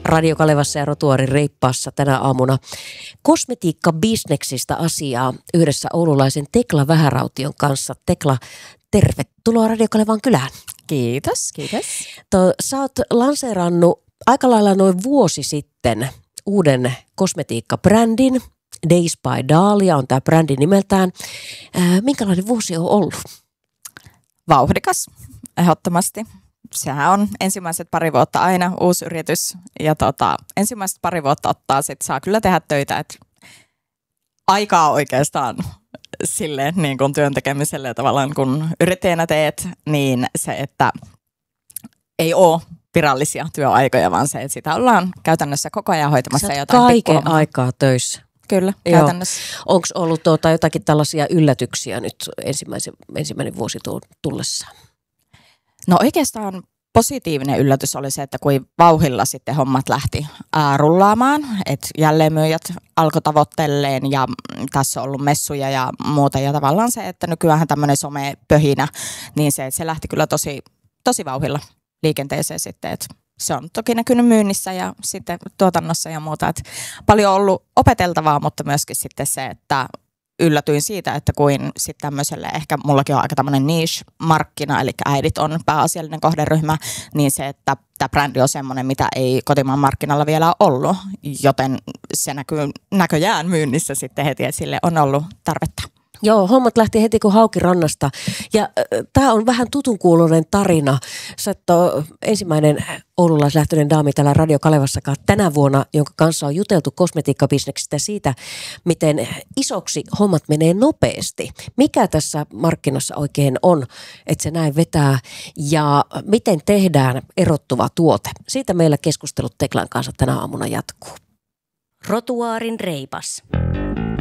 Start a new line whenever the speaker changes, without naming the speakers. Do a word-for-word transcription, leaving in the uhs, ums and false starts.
Radio Kalevassa ja Rotuaarin reippaassa tänä aamuna kosmetiikkabisneksistä asiaa yhdessä oululaisen Tekla Vähäraution kanssa. Tekla, tervetuloa Radio Kalevan kylään.
Kiitos, kiitos.
To, sä oot lanseerannut aika lailla noin vuosi sitten uuden kosmetiikkabrändin. Days by Dahlia on tämä brändi nimeltään. Ää, minkälainen vuosi on ollut?
Vauhdikas, ehdottomasti. Sehän on ensimmäiset pari vuotta aina uusi yritys ja tota, ensimmäiset pari vuotta ottaa, sit saa kyllä tehdä töitä, että aikaa oikeastaan silleen niin kuin työn tekemiselle tavallaan kun yrittäjänä teet, niin se, että ei ole virallisia työaikoja, vaan se, että sitä ollaan käytännössä koko ajan hoitamassa jotain
kaiken aikaa töissä.
Kyllä, käytännössä.
Onko ollut tuota jotakin tällaisia yllätyksiä nyt ensimmäisen, ensimmäinen vuosi tullessaan?
No oikeastaan positiivinen yllätys oli se, että kuin vauhilla sitten hommat lähti ää, rullaamaan, että jälleenmyyjät alkoi tavoittelleen ja tässä on ollut messuja ja muuta ja tavallaan se, että nykyään tämmöinen somepöhinä, niin se, että se lähti kyllä tosi, tosi vauhilla liikenteeseen sitten, että se on toki näkynyt myynnissä ja sitten tuotannossa ja muuta, että paljon on ollut opeteltavaa, mutta myöskin sitten se, että yllätyin siitä, että kuin sitten tämmöiselle, ehkä mullakin on aika tämmöinen niche-markkina, eli äidit on pääasiallinen kohderyhmä, niin se, että tämä brändi on semmoinen, mitä ei kotimaan markkinalla vielä ole ollut, joten se näkyy näköjään myynnissä sitten heti, että sille on ollut tarvetta.
Joo, hommat lähti heti kuin hauki rannasta ja äh, tämä on vähän tutunkuuloinen tarina. Sä et ole ensimmäinen oululaislähtöinen daami täällä Radio Kalevassakaan tänä vuonna, jonka kanssa on juteltu kosmetiikkabisneksestä siitä, miten isoksi hommat menee nopeasti. Mikä tässä markkinassa oikein on, että se näin vetää ja miten tehdään erottuva tuote? Siitä meillä keskustelut Teklan kanssa tänä aamuna jatkuu.
Rotuaarin reipas.